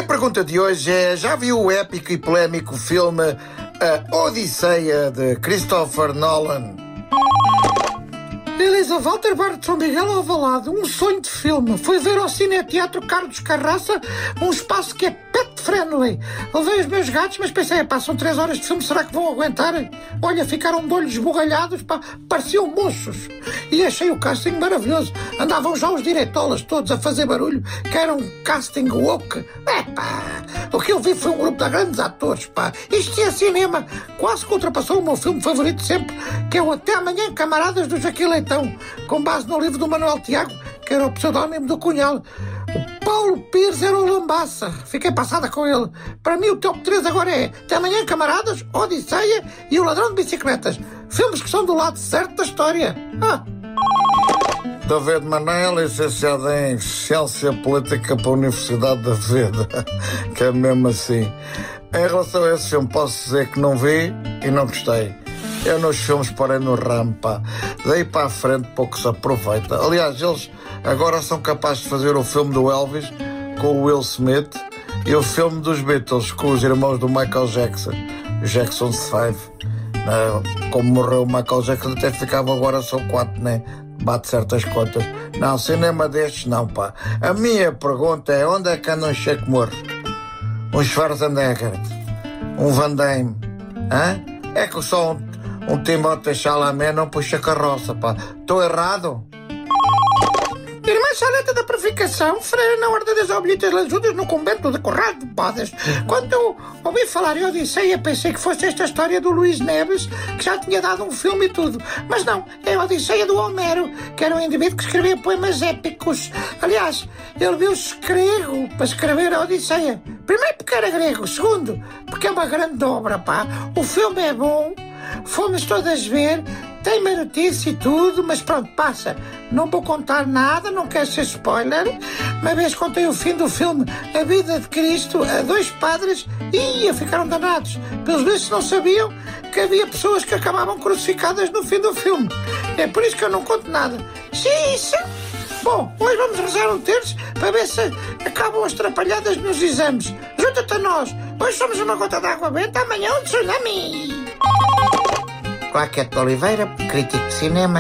pergunta de hoje é: já viu o épico e polémico filme A Odisseia, de Christopher Nolan? Elisa Walter Bar de São Miguel Alvalade, um sonho de filme. Fui ver ao Cineteatro Carlos Carraça, um espaço que é pet friendly. Levei os meus gatos, mas pensei, são 3 horas de filme, será que vão aguentar? Olha, ficaram de olhos esbugalhados, pareciam moços. E achei o casting maravilhoso. Andavam já os diretolas todos a fazer barulho, que era um casting woke. O que eu vi foi um grupo de grandes atores, Isto é cinema. Quase que ultrapassou o meu filme favorito sempre, que é o Até Amanhã, Camaradas, do Jaquim Leitão, com base no livro do Manuel Tiago, que era o pseudónimo do Cunhal. O Paulo Pires era o Lambaça. Fiquei passada com ele. Para mim o top 3 agora é Até Amanhã, Camaradas, Odisseia e O Ladrão de Bicicletas. Filmes que são do lado certo da história. David Manel, licenciado em Ciência Política para a Universidade da Vida, que é mesmo assim. Em relação a esse filme, posso dizer que não vi e não gostei. Eu nos filmes parei no ramo, Daí para a frente pouco se aproveita. Aliás, eles agora são capazes de fazer o filme do Elvis com o Will Smith e o filme dos Beatles com os irmãos do Michael Jackson, Jackson 5. Como morreu o Michael Jackson, até ficava agora só 4, né? Bate certas contas. Não, cinema destes não, A minha pergunta é: onde é que anda um Checo Morto? Um Schwarzenegger? Um Van Damme? É que só um Timothée Chalamet não puxa carroça, Estou errado? Irmã Saleta da Purificação, freira na Ordem das Oblíteas Lanzudas, no convento de Corrado de Bodas. Quando eu ouvi falar em Odisseia, pensei que fosse esta história do Luís Neves, que já tinha dado um filme e tudo. Mas não, é a Odisseia do Homero, que era um indivíduo que escrevia poemas épicos. Aliás, ele viu-se grego para escrever a Odisseia. Primeiro porque era grego, segundo porque é uma grande obra, O filme é bom, fomos todas ver, tem marotice e tudo, mas pronto, passa. Não vou contar nada, não quero ser spoiler. Uma vez contei o fim do filme A Vida de Cristo a 2 padres e ficaram danados. Pelos vistos não sabiam que havia pessoas que acabavam crucificadas no fim do filme. É por isso que eu não conto nada. Sim. Bom, hoje vamos rezar um terço para ver se acabam as atrapalhadas nos exames. Junta-te a nós. Hoje somos uma gota de água benta, amanhã um tsunami. Claquete Oliveira, crítico de cinema